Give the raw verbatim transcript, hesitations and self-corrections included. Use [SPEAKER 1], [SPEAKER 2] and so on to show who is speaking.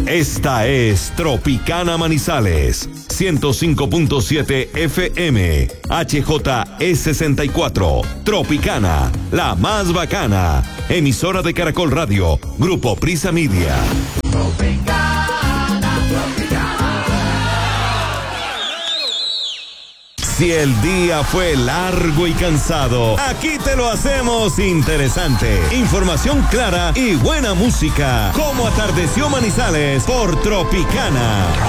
[SPEAKER 1] Esta es Tropicana Manizales, ciento cinco punto siete F M, H J E sesenta y cuatro, Tropicana, la más bacana, emisora de Caracol Radio, Grupo Prisa Media.
[SPEAKER 2] Tropicana, Tropicana.
[SPEAKER 1] Si el día fue largo y cansado, aquí te lo hacemos interesante. Información clara y buena música. Como atardeció Manizales por Tropicana.